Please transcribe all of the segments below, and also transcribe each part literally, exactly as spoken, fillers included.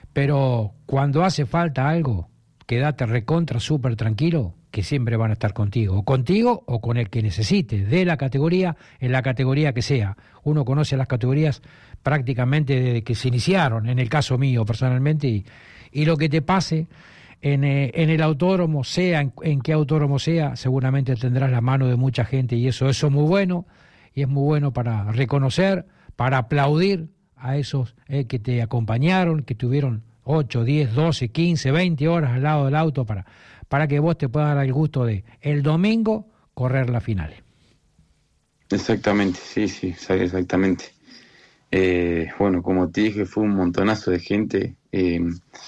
pero cuando hace falta algo, quédate recontra súper tranquilo, que siempre van a estar contigo, o contigo o con el que necesite, de la categoría, en la categoría que sea. Uno conoce las categorías prácticamente desde que se iniciaron, en el caso mío personalmente, y, y lo que te pase en, eh, en el autódromo, sea en, en qué autódromo sea, seguramente tendrás la mano de mucha gente, y eso, eso es muy bueno, y es muy bueno para reconocer, para aplaudir a esos eh, que te acompañaron, que tuvieron ocho, diez, doce, quince, veinte horas al lado del auto para, para que vos te puedas dar el gusto de el domingo correr la final. Exactamente, sí, sí, exactamente. Eh, bueno, como te dije, fue un montonazo de gente. Eh,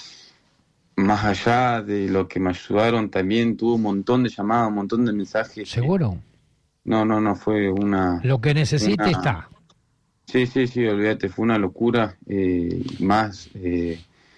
más allá de lo que me ayudaron, también tuve un montón de llamadas, un montón de mensajes. ¿Seguro? No, no, no, fue una... Lo que necesite una... está. Sí, sí, sí, olvídate, fue una locura. Eh, más... Eh,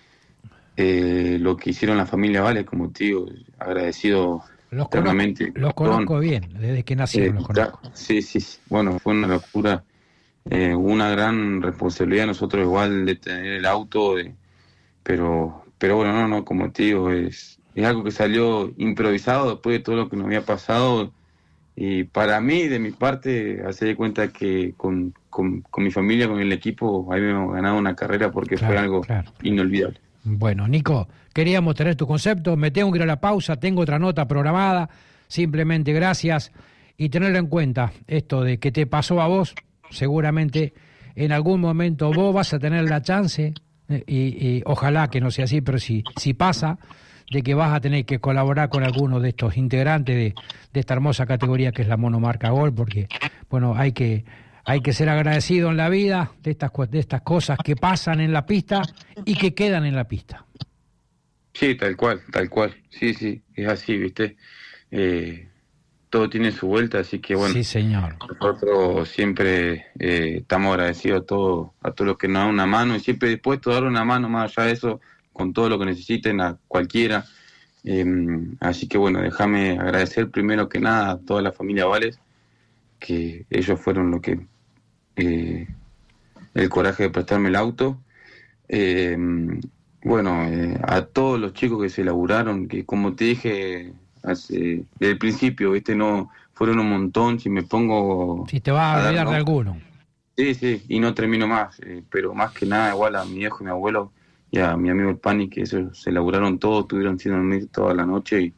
Eh, lo que hicieron la familia Vale, como te digo, agradecido los eternamente. Conozco, los conozco bien, desde que nacieron eh, los conozco. Sí, sí, sí, bueno, fue una locura, eh, una gran responsabilidad nosotros igual de tener el auto, de, pero pero bueno, no, no, como te digo, es, es algo que salió improvisado después de todo lo que nos había pasado, y para mí, de mi parte, hacer de cuenta que con, con, con mi familia, con el equipo, habíamos ganado una carrera porque claro, fue algo claro. inolvidable. Bueno, Nico, queríamos tener tu concepto, me tengo que ir a la pausa, tengo otra nota programada, simplemente gracias, y tenerlo en cuenta, esto de que te pasó a vos, seguramente en algún momento vos vas a tener la chance, eh, y, y ojalá que no sea así, pero si, si pasa, de que vas a tener que colaborar con alguno de estos integrantes de, de esta hermosa categoría que es la monomarca Gol, porque, bueno, hay que... Hay que ser agradecido en la vida de estas, de estas cosas que pasan en la pista y que quedan en la pista. Sí, tal cual, tal cual. Sí, sí, es así, ¿viste? Eh, todo tiene su vuelta, así que bueno. Sí, señor. Nosotros siempre eh, estamos agradecidos a todos a todo los que nos dan una mano y siempre dispuestos a dar una mano más allá de eso, con todo lo que necesiten a cualquiera. Eh, así que bueno, déjame agradecer primero que nada a toda la familia Vales, que ellos fueron lo que... Eh, el coraje de prestarme el auto, eh, bueno, eh, a todos los chicos que se laburaron, que como te dije hace, desde el principio, viste, no fueron un montón. Si me pongo si te vas a olvidar de alguno, sí, sí, y no termino más, eh, pero más que nada igual a mi viejo y mi abuelo y a mi amigo el Pani, que eso, se laburaron todos, tuvieron sin dormir toda la noche y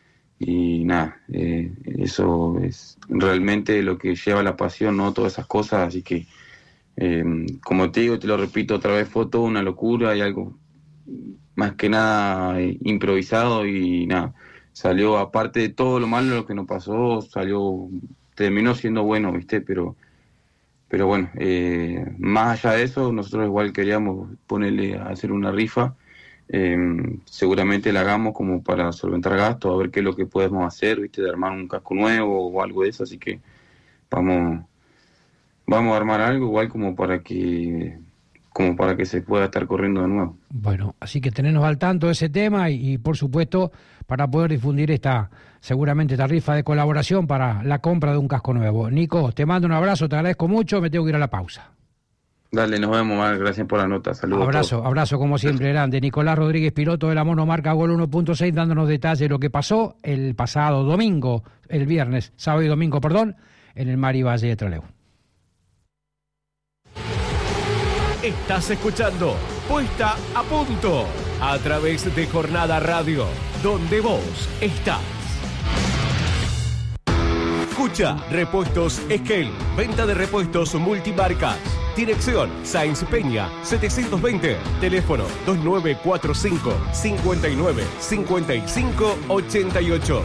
Y nada, eh, eso es realmente lo que lleva la pasión, ¿no? Todas esas cosas, así que, eh, como te digo, te lo repito otra vez, fue toda una locura y algo más que nada eh, improvisado y nada, salió, aparte de todo lo malo lo que nos pasó, salió, terminó siendo bueno, ¿viste? Pero, pero bueno, eh, más allá de eso, nosotros igual queríamos ponerle a hacer una rifa. Eh, seguramente la hagamos como para solventar gastos, a ver qué es lo que podemos hacer, viste, de armar un casco nuevo o algo de eso, así que vamos vamos a armar algo igual como para que como para que se pueda estar corriendo de nuevo. Bueno, así que tenernos al tanto de ese tema y, y por supuesto para poder difundir esta seguramente esta rifa de colaboración para la compra de un casco nuevo. Nico, te mando un abrazo, te agradezco mucho, me tengo que ir a la pausa. Dale, nos vemos, Mar. Gracias por la nota. Saludos. Abrazo, abrazo como siempre grande. Nicolás Rodríguez, piloto de la monomarca Gol uno punto seis, dándonos detalles de lo que pasó el pasado domingo, el viernes, sábado y domingo, perdón, en el Mari Valle de Trelew. Estás escuchando Puesta a Punto a través de Jornada Radio, donde vos estás. Escucha, Repuestos Esquel, venta de repuestos multimarcas. Dirección Sáenz Peña, setecientos veinte. Teléfono dos nueve cuatro cinco, cinco nueve, cinco cinco, ocho ocho.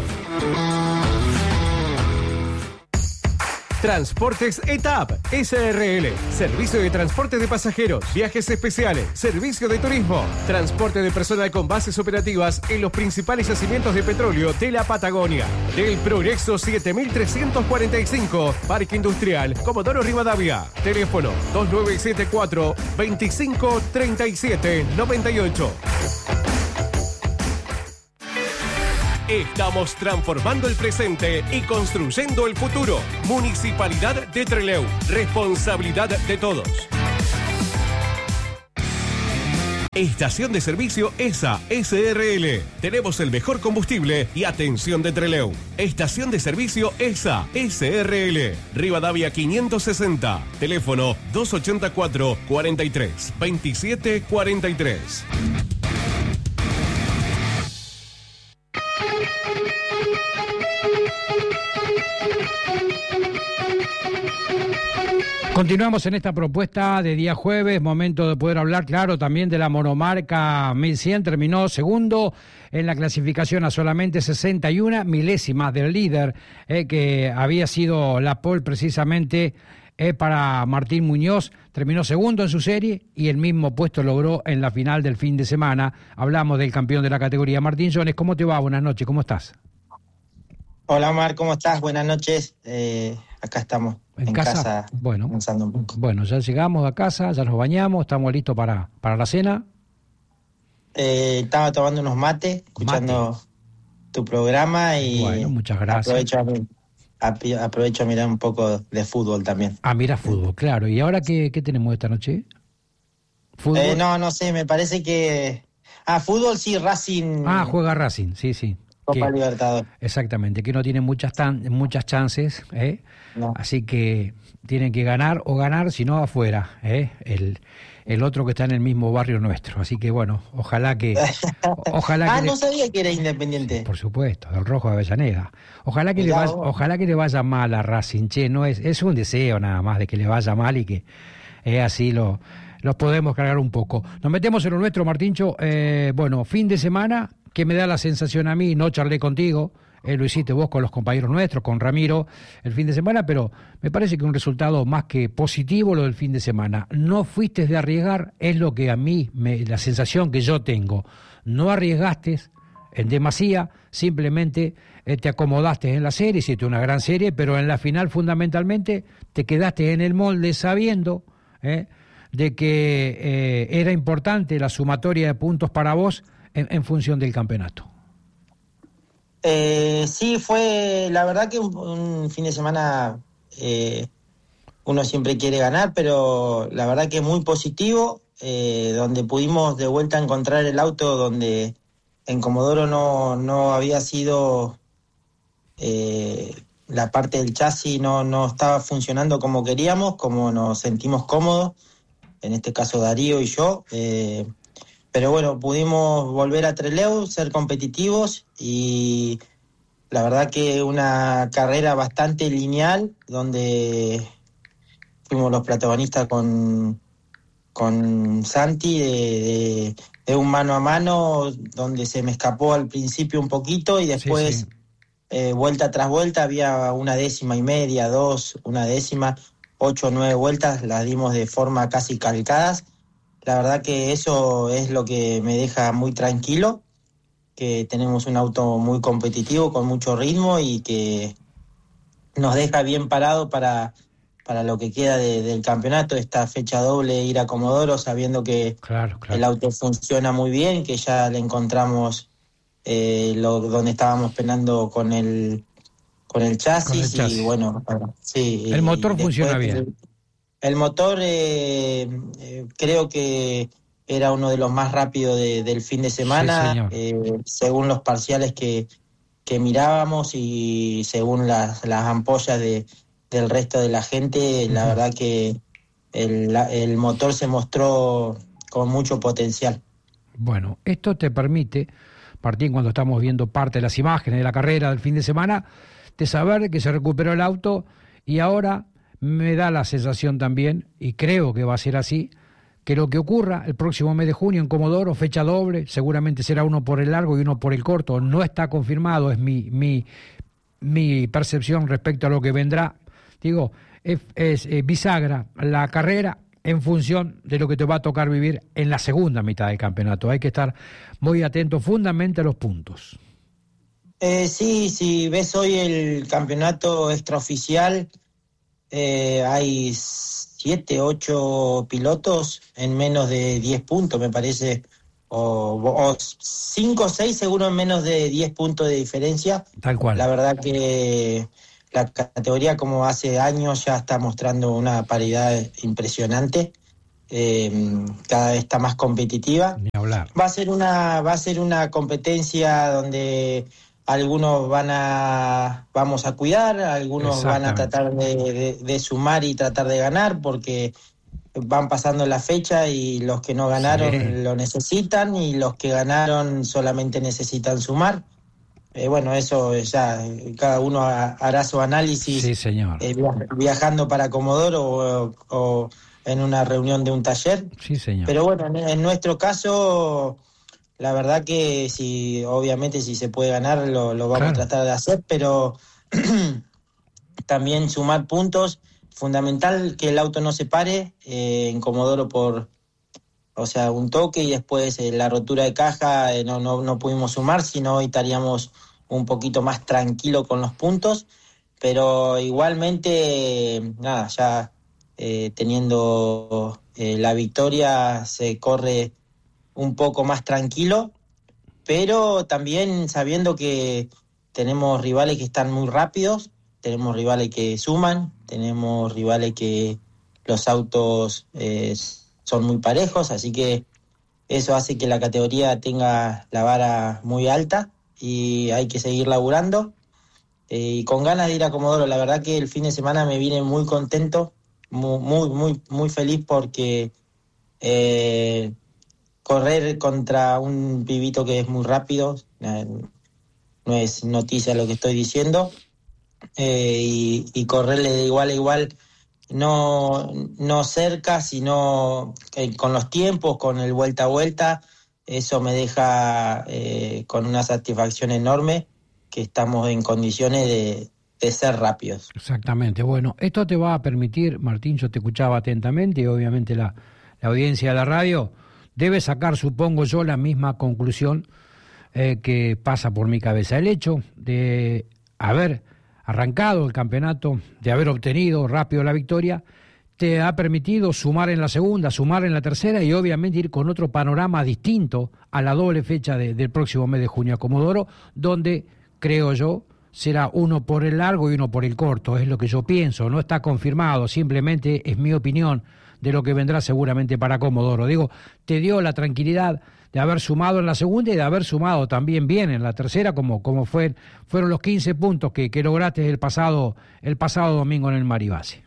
Transportes E T A P S R L. Servicio de transporte de pasajeros, viajes especiales, servicio de turismo, transporte de personal con bases operativas en los principales yacimientos de petróleo de la Patagonia. Del Progreso siete mil trescientos cuarenta y cinco, Parque Industrial Comodoro Rivadavia. Teléfono dos nueve siete cuatro, veinticinco, treinta y siete, noventa y ocho. Estamos transformando el presente y construyendo el futuro. Municipalidad de Trelew. Responsabilidad de todos. Estación de servicio ESA S R L. Tenemos el mejor combustible y atención de Trelew. Estación de servicio ESA S R L. Rivadavia quinientos sesenta. Teléfono dos ochenta y cuatro, cuarenta y tres, veintisiete cuarenta y tres. Continuamos en esta propuesta de día jueves, momento de poder hablar, claro, también de la monomarca mil cien, terminó segundo en la clasificación a solamente sesenta y una milésimas del líder, eh, que había sido la pole precisamente eh, para Martín Muñoz, terminó segundo en su serie y el mismo puesto logró en la final del fin de semana. Hablamos del campeón de la categoría, Martín Jones. ¿Cómo te va? Buenas noches, ¿cómo estás? Hola Omar, ¿cómo estás? Buenas noches, eh, acá estamos. ¿En, en casa? casa, bueno, pensando un poco. Bueno, ya llegamos a casa, ya nos bañamos, estamos listos para, para la cena. Eh, estaba tomando unos mates, escuchando Mate. tu programa y bueno, muchas gracias. Aprovecho a, aprovecho a mirar un poco de fútbol también. Ah, mira fútbol, claro. ¿Y ahora qué, qué tenemos esta noche? ¿Fútbol? Eh, no, no sé, me parece que... Ah, fútbol sí, Racing... Ah, juega Racing, sí, sí. Copa que, Libertadores. Exactamente, que no tiene muchas tan, muchas chances, ¿eh? No. Así que tienen que ganar o ganar, si no afuera, ¿eh? el, el otro que está en el mismo barrio nuestro. Así que bueno, ojalá que... ojalá ah, que no le... sabía que era Independiente. Sí, por supuesto, del Rojo de Avellaneda. Ojalá que, le vaya, ojalá que le vaya mal a Racing, che, no es, es un deseo nada más de que le vaya mal y que eh, así lo... los podemos cargar un poco. Nos metemos en lo nuestro, Martincho. Eh, bueno, fin de semana, que me da la sensación a mí, no charlé contigo, eh, lo hiciste vos con los compañeros nuestros, con Ramiro, el fin de semana, pero me parece que un resultado más que positivo lo del fin de semana. No fuiste de arriesgar, es lo que a mí, me, la sensación que yo tengo. No arriesgaste en demasía, simplemente eh, te acomodaste en la serie, hiciste una gran serie, pero en la final fundamentalmente te quedaste en el molde sabiendo... Eh, de que eh, era importante la sumatoria de puntos para vos en, en función del campeonato. Eh, sí, fue la verdad que un, un fin de semana eh, uno siempre quiere ganar, pero la verdad que muy positivo, eh, donde pudimos de vuelta encontrar el auto donde en Comodoro no, no había sido... Eh, la parte del chasis no, no estaba funcionando como queríamos, como nos sentimos cómodos, en este caso Darío y yo, eh, pero bueno, pudimos volver a Trelew, ser competitivos y la verdad que una carrera bastante lineal, donde fuimos los protagonistas con, con Santi de, de, de un mano a mano, donde se me escapó al principio un poquito y después sí, sí. Eh, vuelta tras vuelta había una décima y media, dos, una décima... ocho o nueve vueltas las dimos de forma casi calcadas. La verdad que eso es lo que me deja muy tranquilo, que tenemos un auto muy competitivo, con mucho ritmo y que nos deja bien parado para, para lo que queda de, del campeonato, esta fecha doble, ir a Comodoro sabiendo que claro, claro. el auto funciona muy bien, que ya le encontramos eh, lo, donde estábamos penando con el... Con el chasis, con el chasis. Y bueno, sí. El motor funciona bien. El, el motor eh, eh, creo que era uno de los más rápidos de, del fin de semana, sí, eh, según los parciales que, que mirábamos y según las, las ampollas de, del resto de la gente, uh-huh. La verdad que el, la, el motor se mostró con mucho potencial. Bueno, esto te permite, Martín, cuando estamos viendo parte de las imágenes de la carrera del fin de semana, de saber que se recuperó el auto y ahora me da la sensación también, y creo que va a ser así, que lo que ocurra el próximo mes de junio en Comodoro, fecha doble, seguramente será uno por el largo y uno por el corto, no está confirmado, es mi mi, mi percepción respecto a lo que vendrá. Digo, es, es eh, bisagra la carrera en función de lo que te va a tocar vivir en la segunda mitad del campeonato. Hay que estar muy atento fundamentalmente a los puntos. Eh, sí, si ves hoy el campeonato extraoficial, eh, hay siete, ocho pilotos en menos de diez puntos, me parece, o, o cinco o seis seguro en menos de diez puntos de diferencia. Tal cual. La verdad que la categoría, como hace años, ya está mostrando una paridad impresionante. eh, cada vez está más competitiva. Ni hablar. Va a ser una, va a ser una competencia donde algunos van a, vamos a cuidar, algunos van a tratar de, de, de sumar y tratar de ganar, porque van pasando la fecha y los que no ganaron sí. lo necesitan, y los que ganaron solamente necesitan sumar. Eh, bueno, eso ya cada uno hará su análisis, sí, señor. Eh, viajando para Comodoro o, o en una reunión de un taller. Sí, señor. Pero bueno, en, en nuestro caso, la verdad que si, obviamente si se puede ganar lo, lo vamos claro. a tratar de hacer, pero también sumar puntos. Fundamental que el auto no se pare eh, en Comodoro por, o sea, un toque y después eh, la rotura de caja eh, no, no, no pudimos sumar, sino hoy estaríamos un poquito más tranquilos con los puntos, pero igualmente, eh, nada, ya eh, teniendo eh, la victoria se corre un poco más tranquilo, pero también sabiendo que tenemos rivales que están muy rápidos, tenemos rivales que suman, tenemos rivales que los autos eh, son muy parejos, así que eso hace que la categoría tenga la vara muy alta y hay que seguir laburando. Eh, y con ganas de ir a Comodoro, la verdad que el fin de semana me vine muy contento, muy, muy, muy, muy feliz porque eh, correr contra un pibito que es muy rápido, eh, no es noticia lo que estoy diciendo, eh, y, y correrle de igual a igual, no, no cerca, sino eh, con los tiempos, con el vuelta a vuelta, eso me deja eh, con una satisfacción enorme, que estamos en condiciones de, de ser rápidos. Exactamente. Bueno, esto te va a permitir, Martín, yo te escuchaba atentamente y obviamente la, la audiencia de la radio debe sacar, supongo yo, la misma conclusión eh, que pasa por mi cabeza. El hecho de haber arrancado el campeonato, de haber obtenido rápido la victoria, te ha permitido sumar en la segunda, sumar en la tercera y obviamente ir con otro panorama distinto a la doble fecha de, del próximo mes de junio a Comodoro, donde, creo yo, será uno por el largo y uno por el corto, es lo que yo pienso, no está confirmado, simplemente es mi opinión de lo que vendrá seguramente para Comodoro. Digo, te dio la tranquilidad de haber sumado en la segunda y de haber sumado también bien en la tercera, como, como fue, fueron los quince puntos que, que lograste el pasado, el pasado domingo en el Maribase.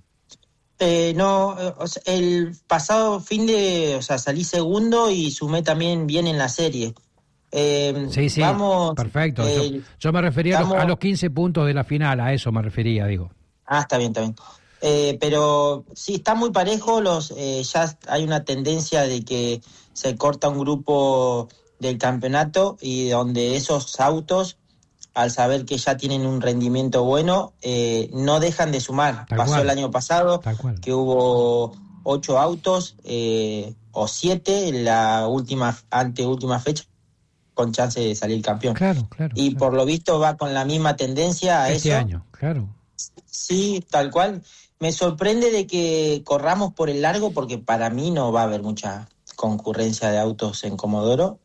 Eh, no, o sea, el pasado fin de, o sea, salí segundo y sumé también bien en la serie. Eh, sí, sí, vamos, perfecto. Eh, yo, yo me refería estamos... a, los, a los quince puntos de la final, a eso me refería, digo. Ah, está bien, está bien. Eh, pero sí, está muy parejo, los eh, ya hay una tendencia de que se corta un grupo del campeonato y donde esos autos, al saber que ya tienen un rendimiento bueno, eh, no dejan de sumar. Tal Pasó cual. El año pasado que hubo ocho autos eh, o siete en la última, anteúltima fecha, con chance de salir campeón. Claro, claro. Y claro. por lo visto va con la misma tendencia a este eso. año, claro. Sí, tal cual. Me sorprende de que corramos por el largo porque para mí no va a haber mucha concurrencia de autos en Comodoro.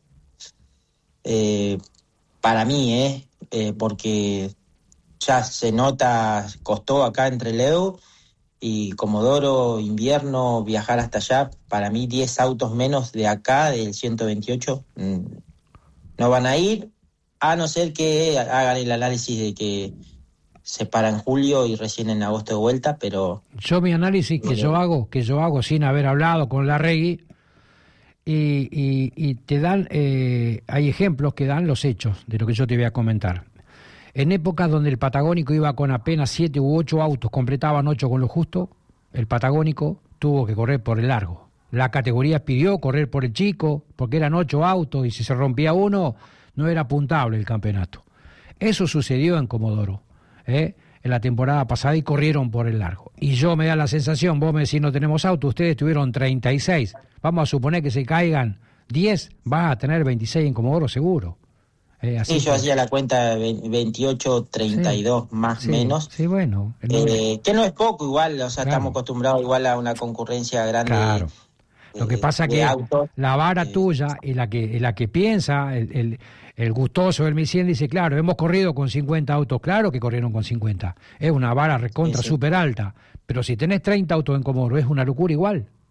Eh, para mí, ¿eh? eh, porque ya se nota, costó acá entre Leu y Comodoro, invierno, viajar hasta allá. Para mí diez autos menos de acá, del ciento veintiocho, mmm, no van a ir, a no ser que hagan el análisis de que se para en julio y recién en agosto de vuelta, pero... Yo mi análisis que yo hago, que yo hago sin haber hablado con Larregui, y, y, y te dan, eh, hay ejemplos que dan los hechos de lo que yo te voy a comentar. En épocas donde el Patagónico iba con apenas siete u ocho autos, completaban ocho con lo justo, el Patagónico tuvo que correr por el largo. La categoría pidió correr por el chico, porque eran ocho autos y si se rompía uno, no era puntable el campeonato. Eso sucedió en Comodoro. ¿Eh? en la temporada pasada y corrieron por el largo. Y yo me da la sensación, vos me decís no tenemos auto, ustedes tuvieron treinta y seis, vamos a suponer que se caigan diez, vas a tener veintiséis en Comodoro seguro. Eh, así sí, yo que... hacía la cuenta veintiocho, treinta y dos sí, más o sí, menos. Sí, bueno. Eh, que no es poco igual, o sea, claro. Estamos acostumbrados igual a una concurrencia grande. Claro. De, Lo que pasa es que autos, la vara eh, tuya y la que, la que piensa, el, el, el gustoso del Micien dice, claro, hemos corrido con cincuenta autos, claro que corrieron con cincuenta. Es una vara recontra sí, sí. súper alta, pero si tenés treinta autos en Comodoro es una locura igual.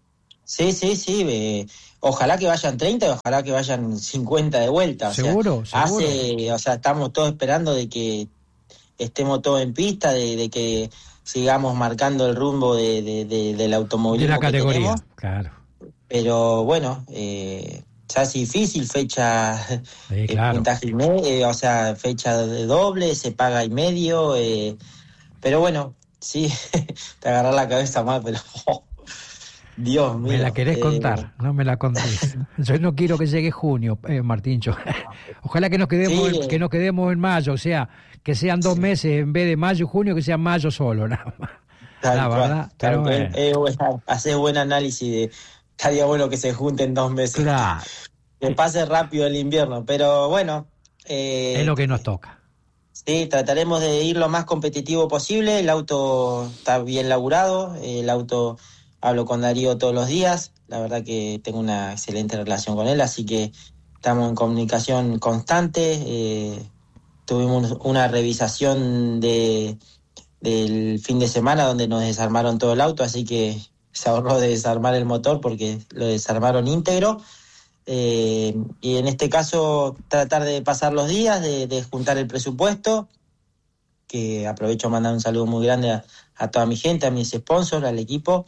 Sí, sí, sí. Eh, ojalá que vayan treinta y ojalá que vayan cincuenta de vuelta. O seguro, sea, seguro. Hace, o sea, estamos todos esperando de que estemos todos en pista, de, de que sigamos marcando el rumbo de, de, de, del automovilismo de la categoría, que tenemos. Claro. Pero bueno, eh, ya es difícil, fecha sí, claro. puntaje y medio, eh, o sea, fecha de doble, se paga y medio, eh, pero bueno, sí, te agarrás la cabeza mal, pero oh, Dios mío. Me la querés eh, contar, no me la contés. Yo no quiero que llegue junio, eh, Martíncho. Ojalá que nos quedemos sí, en, que nos quedemos en mayo, o sea, que sean dos sí. meses en vez de mayo y junio, que sea mayo solo, nada más. Tal la cual, verdad, tal pero eh, eh, bueno, haces buen análisis de estaría bueno que se junten dos meses. Claro. Que pase rápido el invierno, pero bueno. Eh, es lo que nos toca. Sí, trataremos de ir lo más competitivo posible. El auto está bien laburado. El auto, hablo con Darío todos los días. La verdad que tengo una excelente relación con él, así que estamos en comunicación constante. Eh, tuvimos una revisación de del fin de semana donde nos desarmaron todo el auto, así que se ahorró de desarmar el motor porque lo desarmaron íntegro. Eh, y en este caso tratar de pasar los días, de, de juntar el presupuesto, que aprovecho a mandar un saludo muy grande a, a toda mi gente, a mis sponsors, al equipo,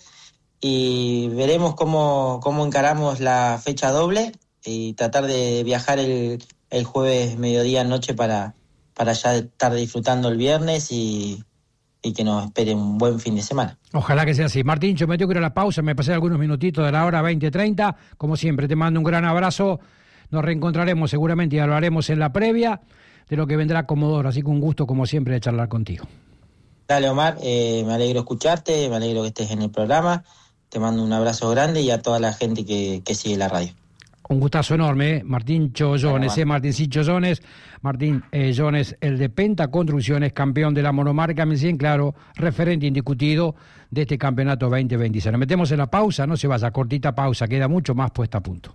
y veremos cómo, cómo encaramos la fecha doble y tratar de viajar el, el jueves mediodía noche para, para ya estar disfrutando el viernes y y que nos espere un buen fin de semana. Ojalá que sea así. Martín, yo me tengo que ir a la pausa, me pasé algunos minutitos de la hora veinte treinta. Como siempre, te mando un gran abrazo. Nos reencontraremos seguramente y hablaremos en la previa de lo que vendrá Comodoro. Así que un gusto, como siempre, de charlar contigo. Dale, Omar, eh, me alegro escucharte, me alegro que estés en el programa. Te mando un abrazo grande y a toda la gente que, que sigue la radio. Un gustazo enorme, ¿eh? Martín Chollones, ¿eh? Martín Chollones, Martín eh, Jones, el de Penta Construcciones, campeón de la monomarca M cien, claro, referente indiscutido de este campeonato veinte veintiséis. Nos metemos en la pausa, no se vaya, cortita pausa, queda mucho más puesta a punto.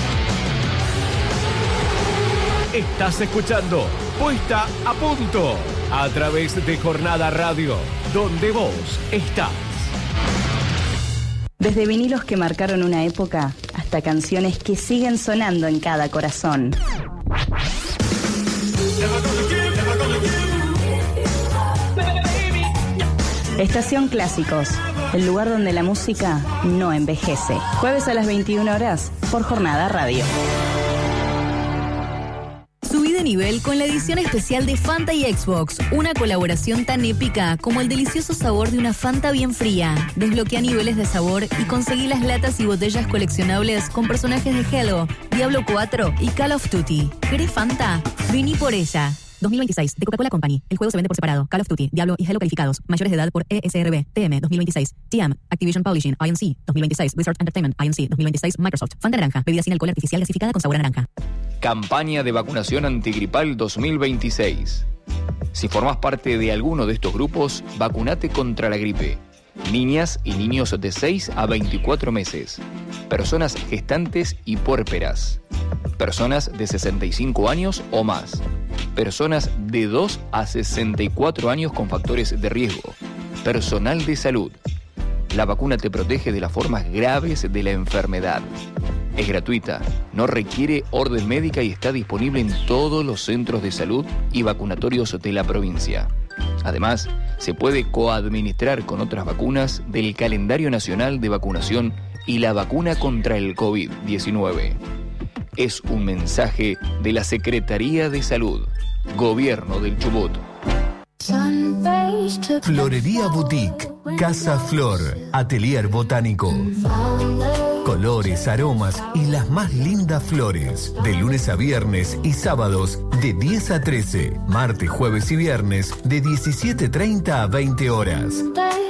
Estás escuchando Puesta a Punto a través de Jornada Radio, donde vos estás. Desde vinilos que marcaron una época hasta canciones que siguen sonando en cada corazón. Estación Clásicos, el lugar donde la música no envejece. Jueves a las veintiuna horas por Jornada Radio. Subí de nivel con la edición especial de Fanta y Xbox, una colaboración tan épica como el delicioso sabor de una Fanta bien fría. Desbloquea niveles de sabor y conseguí las latas y botellas coleccionables con personajes de Halo, Diablo cuatro y Call of Duty. ¿Querés Fanta? Vení por ella. dos mil veintiséis, de Coca-Cola Company. El juego se vende por separado. Call of Duty, Diablo y Halo calificados. Mayores de edad por E S R B, T M dos mil veintiséis. T M, Activision Publishing, I M C dos mil veintiséis. Blizzard Entertainment, I M C dos mil veintiséis. Microsoft. Fanta naranja, bebida sin alcohol artificial gasificada con sabor a naranja. Campaña de vacunación antigripal dos mil veintiséis. Si formás parte de alguno de estos grupos, vacunate contra la gripe. Niñas y niños de seis a veinticuatro meses. Personas gestantes y puérperas. Personas de sesenta y cinco años o más. Personas de dos a sesenta y cuatro años con factores de riesgo. Personal de salud. La vacuna te protege de las formas graves de la enfermedad. Es gratuita, no requiere orden médica y está disponible en todos los centros de salud y vacunatorios de la provincia. Además, se puede coadministrar con otras vacunas del calendario nacional de vacunación y la vacuna contra el COVID diecinueve. Es un mensaje de la Secretaría de Salud, Gobierno del Chubut. Florería Boutique, Casa Flor, Atelier Botánico. Colores, aromas y las más lindas flores. De lunes a viernes y sábados de diez a trece. Martes, jueves y viernes de diecisiete treinta a veinte horas.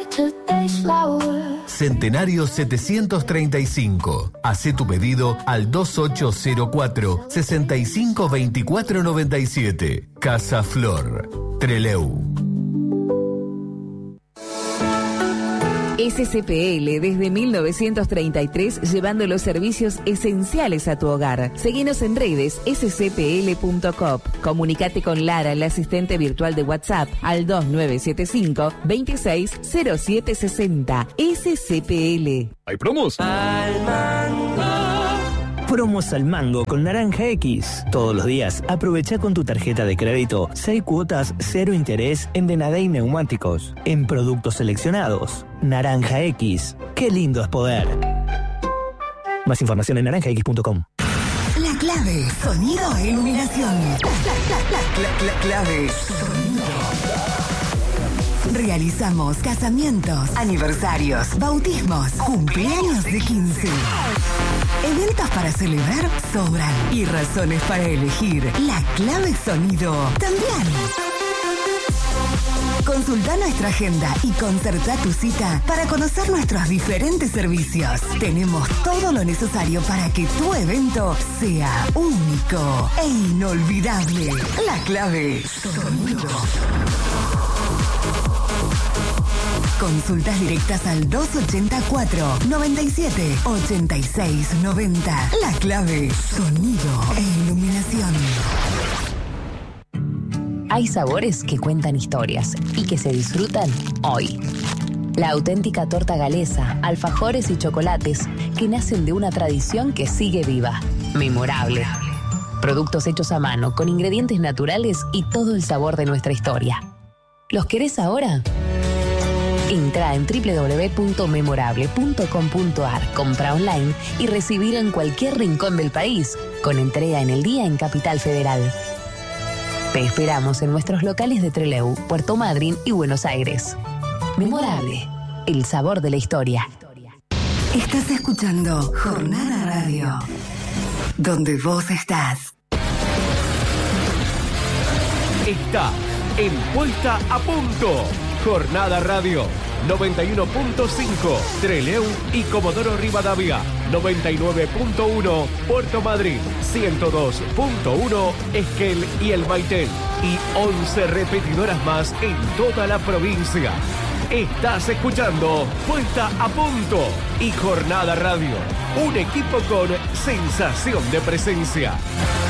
Centenario setecientos treinta y cinco. Hacé tu pedido al dos ocho cero cuatro, seis cinco dos cuatro nueve siete. Casa Flor, Trelew. S C P L desde mil novecientos treinta y tres, llevando los servicios esenciales a tu hogar. Seguinos en redes s c p l punto com. Comunicate con Lara, la asistente virtual de WhatsApp, al dos nueve siete cinco, veintiséis cero siete sesenta. S C P L. ¿Hay promos? Al mango. Promos al mango con Naranja X. Todos los días aprovecha con tu tarjeta de crédito seis cuotas, cero interés en Denadey Neumáticos. En productos seleccionados. Naranja X. Qué lindo es poder. Más información en naranja x punto com. La clave, sonido e iluminación. La, la, la, la, la clave, sonido. Realizamos casamientos, aniversarios, bautismos, cumpleaños de quince. Eventos para celebrar sobran y razones para elegir. La clave sonido también. Consulta nuestra agenda y concerta tu cita para conocer nuestros diferentes servicios. Tenemos todo lo necesario para que tu evento sea único e inolvidable. La clave sonido. Consultas directas al dos ochenta y cuatro, noventa y siete, ochenta y seis, noventa. La clave, sonido e iluminación. Hay sabores que cuentan historias y que se disfrutan hoy. La auténtica torta galesa, alfajores y chocolates que nacen de una tradición que sigue viva. Memorable. Productos hechos a mano con ingredientes naturales y todo el sabor de nuestra historia. ¿Los querés ahora? Entra en doble u doble u doble u punto memorable punto com punto a r, compra online y recibirlo en cualquier rincón del país, con entrega en el día en Capital Federal. Te esperamos en nuestros locales de Trelew, Puerto Madryn y Buenos Aires. Memorable, el sabor de la historia. Estás escuchando Jornada Radio, donde vos estás. Está en Puesta a Punto. Jornada Radio, noventa y uno punto cinco, Trelew y Comodoro Rivadavia, noventa y nueve punto uno, Puerto Madryn, ciento dos punto uno, Esquel y El Maitel, y once repetidoras más en toda la provincia. Estás escuchando Puesta a Punto y Jornada Radio, un equipo con sensación de presencia.